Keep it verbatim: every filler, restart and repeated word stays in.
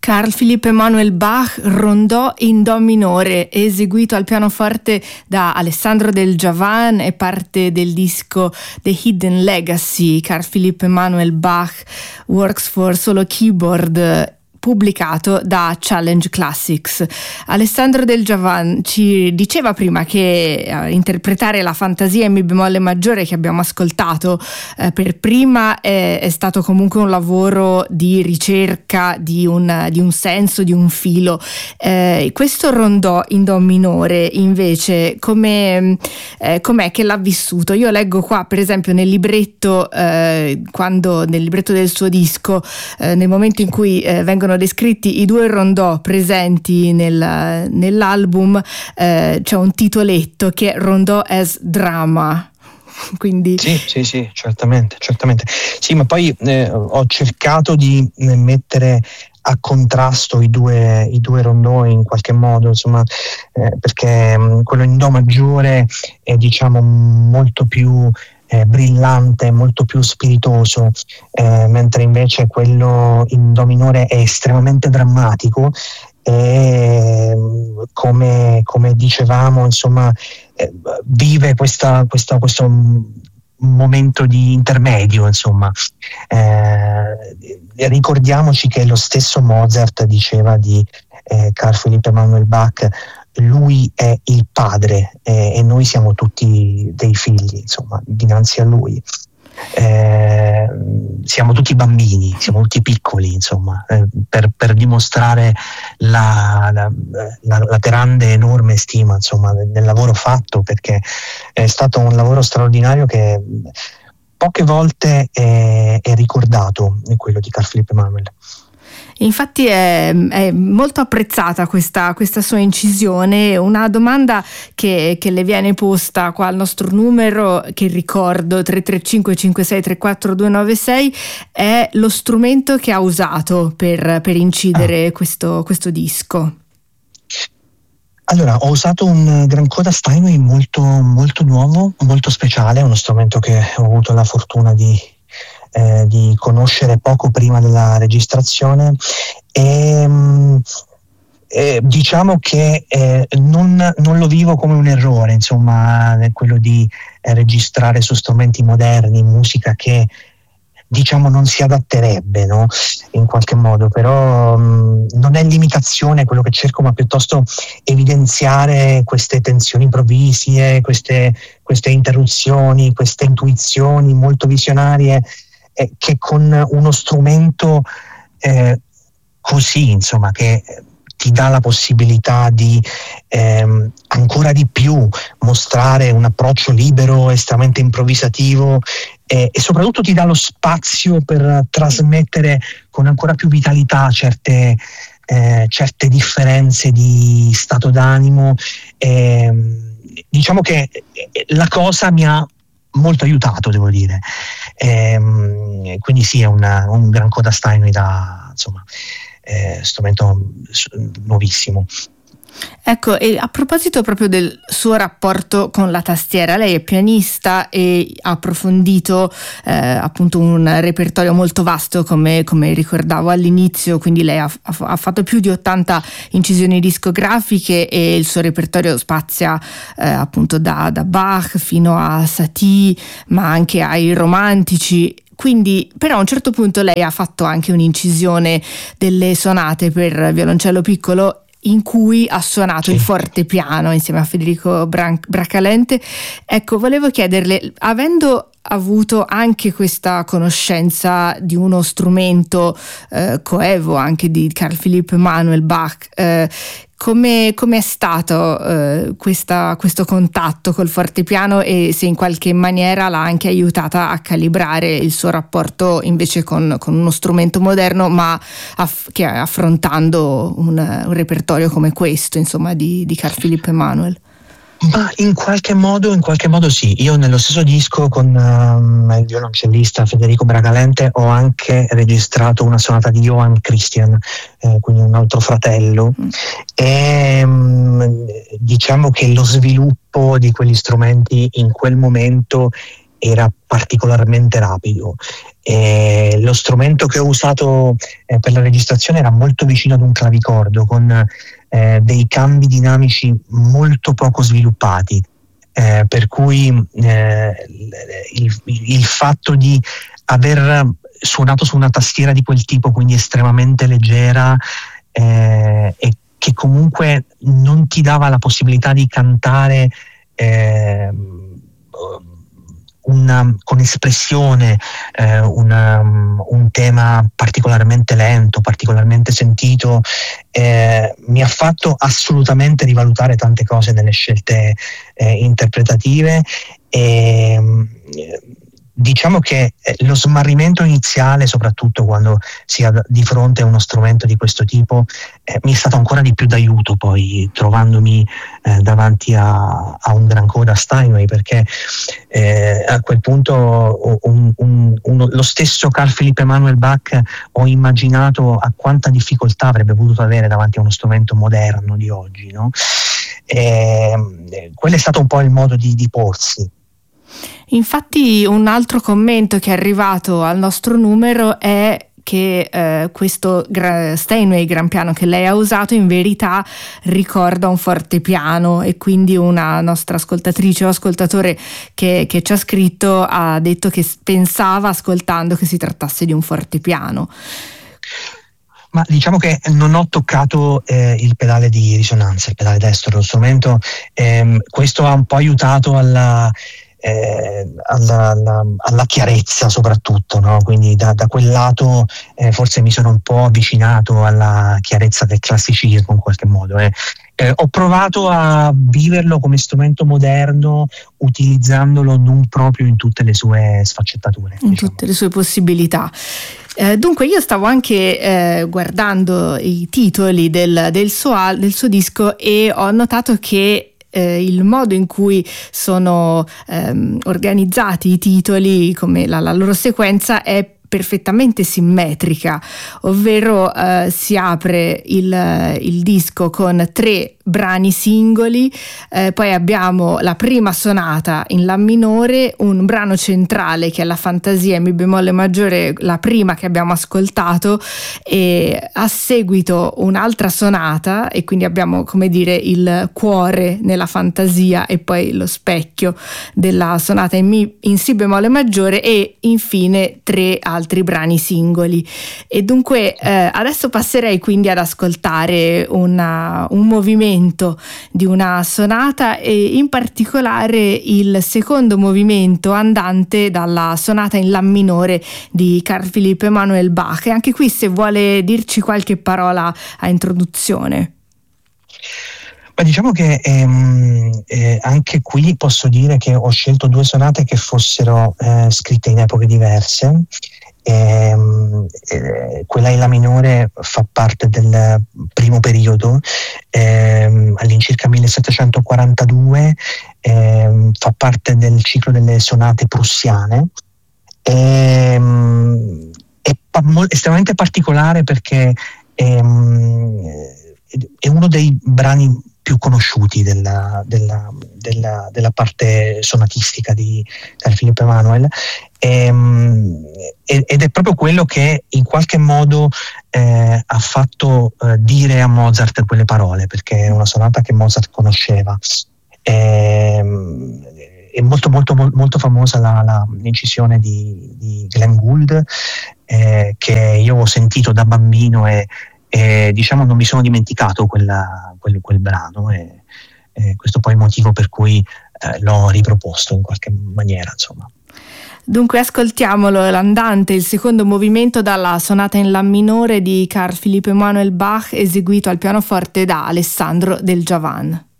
Carl Philipp Emanuel Bach, Rondò in Do minore, eseguito al pianoforte da Alessandro Del Giavan, è parte del disco The Hidden Legacy, Carl Philipp Emanuel Bach Works for Solo Keyboard, pubblicato da Challenge Classics. Alessandro Del Giavan ci diceva prima che eh, interpretare la fantasia in mi bemolle maggiore che abbiamo ascoltato eh, per prima è, è stato comunque un lavoro di ricerca di un, di un senso, di un filo. Eh, questo rondò in do minore invece come, eh, com'è che l'ha vissuto? Io leggo qua per esempio nel libretto eh, quando nel libretto del suo disco eh, nel momento in cui eh, vengono descritti i due rondò presenti nel, nell'album, eh, c'è un titoletto che è Rondò as Drama. Quindi sì, sì, sì, certamente, certamente. Sì, ma poi eh, ho cercato di eh, mettere a contrasto i due, i due rondò in qualche modo, insomma, eh, perché mh, quello in do maggiore è diciamo molto più Eh, brillante, molto più spiritoso, eh, mentre invece quello in do minore è estremamente drammatico e come, come dicevamo insomma eh, vive questa, questa, questo momento di intermedio insomma. Eh, ricordiamoci che lo stesso Mozart diceva di eh, Carl Philipp Emanuel Bach: lui è il padre eh, e noi siamo tutti dei figli, insomma, dinanzi a lui. Eh, siamo tutti bambini, siamo tutti piccoli, insomma, eh, per, per dimostrare la, la, la, la grande, enorme stima, insomma, del, del lavoro fatto, perché è stato un lavoro straordinario che poche volte è, è ricordato, è quello di Carl Philipp Emanuel. Infatti è, è molto apprezzata questa, questa sua incisione. Una domanda che, che le viene posta qua al nostro numero, che ricordo tre tre cinque cinque sei tre quattro due nove sei, è lo strumento che ha usato per, per incidere ah. questo, questo disco. Allora, ho usato un Gran Coda Steinway molto, molto nuovo, molto speciale, uno strumento che ho avuto la fortuna di Eh, di conoscere poco prima della registrazione e eh, diciamo che eh, non, non lo vivo come un errore, insomma, quello di eh, registrare su strumenti moderni musica che diciamo non si adatterebbe, no? In qualche modo, però mh, non è limitazione quello che cerco, ma piuttosto evidenziare queste tensioni improvvise, queste, queste interruzioni, queste intuizioni molto visionarie eh, che con uno strumento eh, così, insomma, che ti dà la possibilità di ehm, ancora di più mostrare un approccio libero, estremamente improvvisativo eh, e soprattutto ti dà lo spazio per trasmettere con ancora più vitalità certe, eh, certe differenze di stato d'animo. Eh, diciamo che la cosa mi ha molto aiutato, devo dire. Eh, quindi sì, è una, un Gran Coda Steinway da, insomma, Eh, strumento nuovissimo. Ecco, e a proposito proprio del suo rapporto con la tastiera, lei è pianista e ha approfondito eh, appunto un repertorio molto vasto, come, come ricordavo all'inizio, quindi lei ha, ha fatto più di ottanta incisioni discografiche e il suo repertorio spazia eh, appunto da, da Bach fino a Satie, ma anche ai romantici. Quindi, però a un certo punto lei ha fatto anche un'incisione delle sonate per violoncello piccolo in cui ha suonato sì. il fortepiano insieme a Federico Bran- Bracalente. Ecco, volevo chiederle, avendo avuto anche questa conoscenza di uno strumento eh, coevo anche di Carl Philipp Emanuel Bach, eh, come come è stato eh, questa, questo contatto col fortepiano e se in qualche maniera l'ha anche aiutata a calibrare il suo rapporto invece con, con uno strumento moderno, ma aff- che affrontando un, un repertorio come questo, insomma, di, di Carl Philipp Emanuel? Ma in qualche modo, in qualche modo sì. Io nello stesso disco con um, il violoncellista Federico Bracalente ho anche registrato una sonata di Johann Christian, eh, quindi un altro fratello, mm. e um, diciamo che lo sviluppo di quegli strumenti in quel momento era particolarmente rapido E lo strumento che ho usato eh, per la registrazione era molto vicino ad un clavicordo, con eh, dei cambi dinamici molto poco sviluppati, eh, per cui eh, il, il fatto di aver suonato su una tastiera di quel tipo, quindi estremamente leggera, eh, e che comunque non ti dava la possibilità di cantare eh, una, con espressione eh, una, un tema particolarmente lento, particolarmente sentito, eh, mi ha fatto assolutamente rivalutare tante cose nelle scelte eh, interpretative, e diciamo che lo smarrimento iniziale, soprattutto quando si ha di fronte a uno strumento di questo tipo, eh, mi è stato ancora di più d'aiuto poi trovandomi eh, davanti a, a un gran coda Steinway, perché eh, a quel punto un, un, uno, lo stesso Carl Philipp Emanuel Bach ho immaginato a quanta difficoltà avrebbe potuto avere davanti a uno strumento moderno di oggi, no? E, quello è stato un po' il modo di, di porsi. Infatti un altro commento che è arrivato al nostro numero è che eh, questo gra- Steinway gran piano che lei ha usato in verità ricorda un fortepiano, e quindi una nostra ascoltatrice o ascoltatore che, che ci ha scritto ha detto che pensava ascoltando che si trattasse di un fortepiano. Ma diciamo che non ho toccato eh, il pedale di risonanza, il pedale destro dello strumento, ehm, questo ha un po' aiutato alla Eh, alla, alla, alla chiarezza soprattutto, no? Quindi da, da quel lato eh, forse mi sono un po' avvicinato alla chiarezza del classicismo in qualche modo. Eh. Eh, ho provato a viverlo come strumento moderno, utilizzandolo non proprio in tutte le sue sfaccettature. In diciamo. tutte le sue possibilità. Eh, dunque io stavo anche eh, guardando i titoli del, del, suo, del suo disco, e ho notato che Eh, il modo in cui sono ehm, organizzati i titoli, come la, la loro sequenza, è perfettamente simmetrica, ovvero eh, si apre il, il disco con tre brani singoli, eh, poi abbiamo la prima sonata in La minore, un brano centrale che è la Fantasia in Mi bemolle maggiore, la prima che abbiamo ascoltato, e a seguito un'altra sonata, e quindi abbiamo, come dire, il cuore nella Fantasia e poi lo specchio della sonata in, Mi, in Si bemolle maggiore, e infine tre altri brani singoli. E dunque eh, adesso passerei quindi ad ascoltare una, un movimento di una sonata, e in particolare il secondo movimento andante dalla sonata in La minore di Carl Philipp Emanuel Bach. E anche qui, se vuole dirci qualche parola a introduzione. Ma diciamo che ehm, eh, anche qui posso dire che ho scelto due sonate che fossero eh, scritte in epoche diverse. Eh, eh, quella in La minore fa parte del primo periodo, eh, all'incirca millesettecentoquarantadue, eh, fa parte del ciclo delle sonate prussiane, eh, è pa- mo- estremamente particolare perché ehm, è uno dei brani più conosciuti della, della, della, della parte sonatistica di Carl Philipp Emanuel, ehm, ed è proprio quello che in qualche modo eh, ha fatto eh, dire a Mozart quelle parole, perché è una sonata che Mozart conosceva. Ehm, è molto molto molto famosa la, la, l'incisione di, di Glenn Gould, eh, che io ho sentito da bambino, e E, diciamo, non mi sono dimenticato quella, quel, quel brano, e, e questo poi è il motivo per cui eh, l'ho riproposto in qualche maniera, insomma. Dunque ascoltiamolo, l'andante, il secondo movimento dalla sonata in La minore di Carl Philipp Emanuel Bach, eseguito al pianoforte da Alessandro Del Giavan.